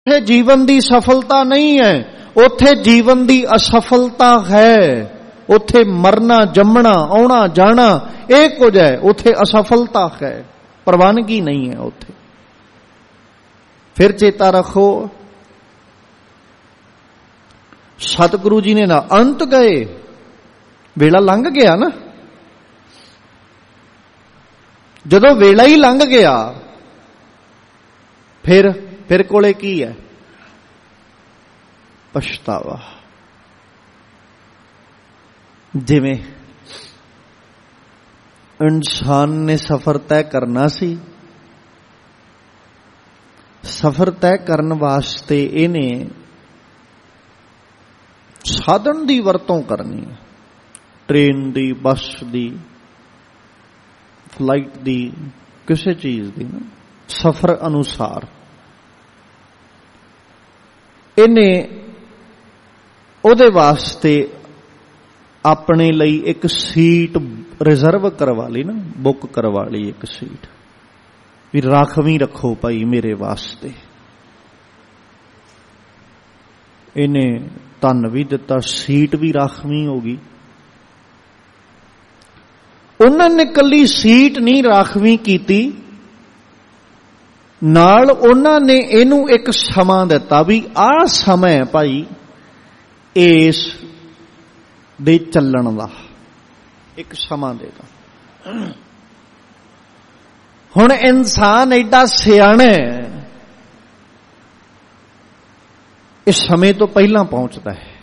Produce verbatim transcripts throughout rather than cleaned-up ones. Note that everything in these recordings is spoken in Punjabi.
ਉੱਥੇ ਜੀਵਨ ਦੀ ਸਫਲਤਾ ਨਹੀਂ ਹੈ, ਉੱਥੇ ਜੀਵਨ ਦੀ ਅਸਫਲਤਾ ਹੈ। ਉੱਥੇ ਮਰਨਾ, ਜੰਮਣਾ, ਆਉਣਾ ਜਾਣਾ ਇਹ ਕੁਝ ਹੈ, ਉੱਥੇ ਅਸਫਲਤਾ ਹੈ, ਪ੍ਰਵਾਨਗੀ ਨਹੀਂ ਹੈ ਉੱਥੇ। ਫਿਰ ਚੇਤਾ ਰੱਖੋ, ਸਤਿਗੁਰੂ ਜੀ ਨੇ ਨਾ ਅੰਤ ਗਏ, ਵੇਲਾ ਲੰਘ ਗਿਆ ਨਾ। ਜਦੋਂ ਵੇਲਾ ਹੀ ਲੰਘ ਗਿਆ, ਫਿਰ ਫਿਰ ਕੋਲੇ ਕੀ ਹੈ? ਪਛਤਾਵਾ। ਜਿਵੇਂ ਇਨਸਾਨ ਨੇ ਸਫ਼ਰ ਤੈਅ ਕਰਨਾ ਸੀ, ਸਫ਼ਰ ਤੈਅ ਕਰਨ ਵਾਸਤੇ ਇਹਨੇ ਸਾਧਨ ਦੀ ਵਰਤੋਂ ਕਰਨੀ ਹੈ, ਟ੍ਰੇਨ ਦੀ, ਬੱਸ ਦੀ, ਫਲਾਈਟ ਦੀ, ਕਿਸੇ ਚੀਜ਼ ਦੀ ਨਾ, ਸਫ਼ਰ ਅਨੁਸਾਰ ਇਹਨੇ ਉਹਦੇ ਵਾਸਤੇ ਆਪਣੇ ਲਈ ਇੱਕ ਸੀਟ ਰਿਜ਼ਰਵ ਕਰਵਾ ਲਈ ਨਾ, ਬੁੱਕ ਕਰਵਾ ਲਈ ਇੱਕ ਸੀਟ, ਵੀ ਰਾਖਵੀਂ ਰੱਖੋ ਭਾਈ ਮੇਰੇ ਵਾਸਤੇ। ਇਹਨੇ ਧਨ ਵੀ ਦਿੱਤਾ, ਸੀਟ ਵੀ ਰਾਖਵੀਂ ਹੋ ਗਈ। ਉਹਨਾਂ ਨੇ ਇਕੱਲੀ ਸੀਟ ਨਹੀਂ ਰਾਖਵੀਂ ਕੀਤੀ, ਨਾਲ ਉਹਨਾਂ ਨੇ ਇਹਨੂੰ ਇੱਕ ਸਮਾਂ ਦਿੱਤਾ ਵੀ ਆਹ ਸਮਾਂ ਹੈ ਭਾਈ ਇਸ ਦੇ ਚੱਲਣ ਦਾ, ਇੱਕ ਸਮਾਂ ਦੇਤਾ। ਹੁਣ ਇਨਸਾਨ ਐਡਾ ਸਿਆਣਾ ਹੈ, ਇਸ ਸਮੇਂ ਤੋਂ ਪਹਿਲਾਂ ਪਹੁੰਚਦਾ ਹੈ,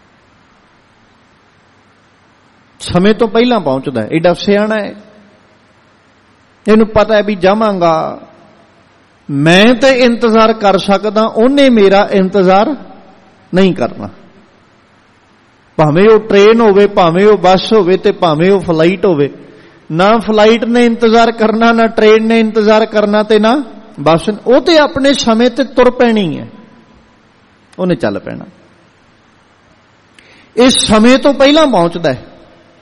ਸਮੇਂ ਤੋਂ ਪਹਿਲਾਂ ਪਹੁੰਚਦਾ ਹੈ, ਐਡਾ ਸਿਆਣਾ ਹੈ। ਇਹਨੂੰ ਪਤਾ ਹੈ ਵੀ ਜਾਵਾਂਗਾ, ਮੈਂ ਤੇ ਇੰਤਜ਼ਾਰ ਕਰ ਸਕਦਾ, ਉਹਨੇ ਮੇਰਾ ਇੰਤਜ਼ਾਰ ਨਹੀਂ ਕਰਨਾ। ਭਾਵੇਂ ਉਹ ਟ੍ਰੇਨ ਹੋਵੇ, ਭਾਵੇਂ ਉਹ ਬੱਸ ਹੋਵੇ, ਤੇ ਭਾਵੇਂ ਉਹ ਫਲਾਈਟ ਹੋਵੇ। ਨਾ ਫਲਾਈਟ ਨੇ ਇੰਤਜ਼ਾਰ ਕਰਨਾ, ਨਾ ਟ੍ਰੇਨ ਨੇ ਇੰਤਜ਼ਾਰ ਕਰਨਾ, ਤੇ ਨਾ ਬੱਸ। ਉਹ ਤੇ ਆਪਣੇ ਸਮੇਂ ਤੇ ਤੁਰ ਪੈਣੀ ਹੈ, ਉਹਨੇ ਚੱਲ ਪੈਣਾ। ਇਸ ਸਮੇਂ ਤੋਂ ਪਹਿਲਾਂ ਪਹੁੰਚਦਾ ਹੈ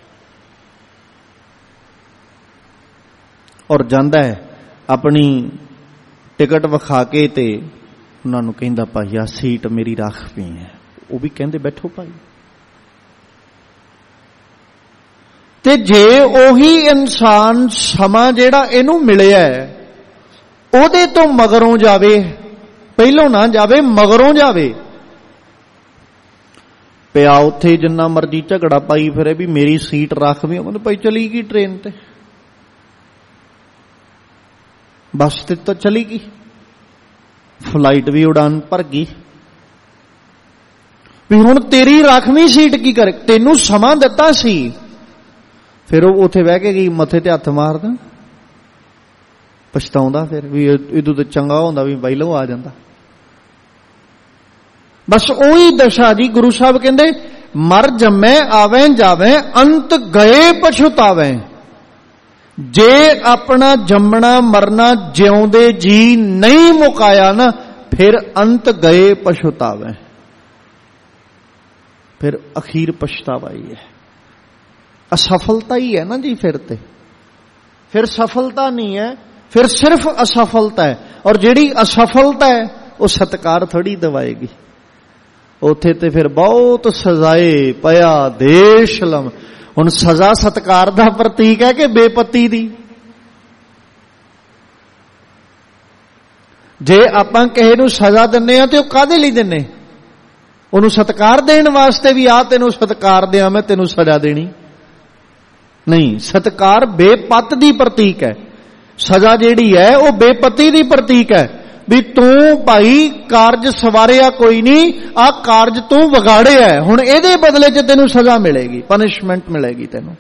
ਔਰ ਜਾਂਦਾ ਹੈ। ਆਪਣੀ ਟਿਕਟ ਵਿਖਾ ਕੇ ਤੇ ਉਹਨਾਂ ਨੂੰ ਕਹਿੰਦਾ ਭਾਈ ਆ ਸੀਟ ਮੇਰੀ ਰਾਖਵੀਂ ਹੈ। ਉਹ ਵੀ ਕਹਿੰਦੇ ਬੈਠੋ ਭਾਈ। ਤੇ ਜੇ ਉਹੀ ਇਨਸਾਨ ਸਮਾਂ ਜਿਹੜਾ ਇਹਨੂੰ ਮਿਲਿਆ ਉਹਦੇ ਤੋਂ ਮਗਰੋਂ ਜਾਵੇ, ਪਹਿਲੋਂ ਨਾ ਜਾਵੇ, ਮਗਰੋਂ ਜਾਵੇ, ਪਿਆ ਉੱਥੇ ਜਿੰਨਾ ਮਰਜ਼ੀ ਝਗੜਾ ਪਾਈ ਫਿਰੇ ਵੀ ਮੇਰੀ ਸੀਟ ਰਾਖਵੀਂ, ਉਹ ਕਹਿੰਦੇ ਭਾਈ ਚਲੀ ਗਈ ਟ੍ਰੇਨ ਤੇ, ਬੱਸ ਤੇ ਤਾਂ ਚਲੀ ਗਈ, ਫਲਾਈਟ ਵੀ ਉਡਾਨ ਭਰ ਗਈ, ਵੀ ਹੁਣ ਤੇਰੀ ਰਾਖਵੀਂ ਸੀਟ ਕੀ ਕਰੇ? ਤੈਨੂੰ ਸਮਾਂ ਦਿੱਤਾ ਸੀ। ਫਿਰ ਉਹ ਉੱਥੇ ਬਹਿ ਕੇ ਗਈ, ਮੱਥੇ ਤੇ ਹੱਥ ਮਾਰਦਾ, ਪਛਤਾਉਂਦਾ ਫਿਰ ਵੀ ਇਹਦੋਂ ਤਾਂ ਚੰਗਾ ਹੁੰਦਾ ਵੀ ਪਹਿਲੋਂ ਆ ਜਾਂਦਾ। ਬਸ ਉਹੀ ਦਸ਼ਾ ਜੀ। ਗੁਰੂ ਸਾਹਿਬ ਕਹਿੰਦੇ ਮਰ ਜੰਮੈ ਆਵੇਂ ਜਾਵੇਂ, ਅੰਤ ਗਏ ਪਛਤਾਵੇਂ। ਜੇ ਆਪਣਾ ਜੰਮਣਾ ਮਰਨਾ ਜਿਉਂਦੇ ਜੀ ਨਹੀਂ ਮੁਕਾਇਆ ਨਾ, ਫਿਰ ਅੰਤ ਗਏ ਪਛਤਾਵੇਂ, ਫਿਰ ਅਖੀਰ ਪਛਤਾਵਾ ਹੀ ਹੈ, ਅਸਫਲਤਾ ਹੀ ਹੈ ਨਾ ਜੀ। ਫਿਰ ਤੇ ਫਿਰ ਸਫਲਤਾ ਨਹੀਂ ਹੈ, ਫਿਰ ਸਿਰਫ ਅਸਫਲਤਾ ਹੈ। ਔਰ ਜਿਹੜੀ ਅਸਫਲਤਾ ਹੈ ਉਹ ਸਤਿਕਾਰ ਥੋੜੀ ਦਵਾਏਗੀ। ਉੱਥੇ ਤੇ ਫਿਰ ਬਹੁਤ ਸਜ਼ਾਏ ਪਿਆ ਦੇਸ਼ ਲਮ। ਹੁਣ ਸਜ਼ਾ ਸਤਿਕਾਰ ਦਾ ਪ੍ਰਤੀਕ ਹੈ ਕਿ ਬੇਪਤੀ ਦੀ? ਜੇ ਆਪਾਂ ਕਿਸੇ ਨੂੰ ਸਜ਼ਾ ਦਿੰਨੇ ਆ ਤੇ ਉਹ ਕਾਹਦੇ ਲਈ ਦਿੰਨੇ? ਉਹਨੂੰ ਸਤਿਕਾਰ ਦੇਣ ਵਾਸਤੇ ਵੀ ਆ ਤੈਨੂੰ ਸਤਿਕਾਰ ਦਿਆਂ ਮੈਂ, ਤੈਨੂੰ ਸਜ਼ਾ ਦੇਣੀ ਨਹੀਂ। ਸਤਿਕਾਰ ਬੇਪਤ ਦੀ ਪ੍ਰਤੀਕ ਹੈ। ਸਜ਼ਾ ਜਿਹੜੀ ਹੈ ਉਹ ਬੇਪਤੀ ਦੀ ਪ੍ਰਤੀਕ ਹੈ ਵੀ ਤੂੰ ਭਾਈ ਕਾਰਜ ਸਵਾਰਿਆ ਕੋਈ ਨਹੀਂ, ਆਹ ਕਾਰਜ ਤੂੰ ਵਿਗਾੜਿਆ, ਹੁਣ ਇਹਦੇ ਬਦਲੇ 'ਚ ਤੈਨੂੰ ਸਜ਼ਾ ਮਿਲੇਗੀ, ਪਨਿਸ਼ਮੈਂਟ ਮਿਲੇਗੀ ਤੈਨੂੰ,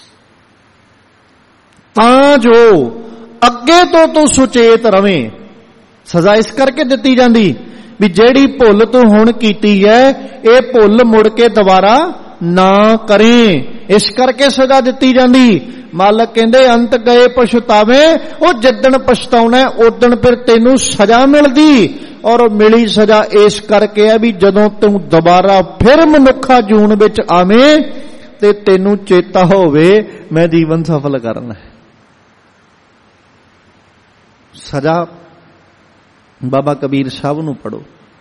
ਤਾਂ ਜੋ ਅੱਗੇ ਤੋਂ ਤੂੰ ਸੁਚੇਤ ਰਵੇਂ। ਸਜ਼ਾ ਇਸ ਕਰਕੇ ਦਿੱਤੀ ਜਾਂਦੀ ਵੀ ਜਿਹੜੀ ਭੁੱਲ ਤੂੰ ਹੁਣ ਕੀਤੀ ਹੈ ਇਹ ਭੁੱਲ ਮੁੜ ਕੇ ਦੁਬਾਰਾ ਨਾ ਕਰੇ, ਇਸ ਕਰਕੇ ਸਜ਼ਾ ਦਿੱਤੀ ਜਾਂਦੀ। ਮਾਲਕ ਕਹਿੰਦੇ ਅੰਤ ਗਏ ਪਛਤਾਵੇਂ। ਉਹ ਜਿੱਦਣ ਪਛਤਾਉਣਾ ਉਦਣ ਫਿਰ ਤੈਨੂੰ ਸਜ਼ਾ ਮਿਲਦੀ। ਔਰ ਮਿਲੀ ਸਜ਼ਾ ਇਸ ਕਰਕੇ ਹੈ ਵੀ ਜਦੋਂ ਤੂੰ ਦੁਬਾਰਾ ਫਿਰ ਮਨੁੱਖਾ ਜੂਨ ਵਿੱਚ ਆਵੇਂ ਤੇ ਤੈਨੂੰ ਚੇਤਾ ਹੋਵੇ ਮੈਂ ਜੀਵਨ ਸਫਲ ਕਰਨਾ ਹੈ। ਸਜ਼ਾ ਬਾਬਾ ਕਬੀਰ ਸਾਹਿਬ ਨੂੰ ਪੜੋ।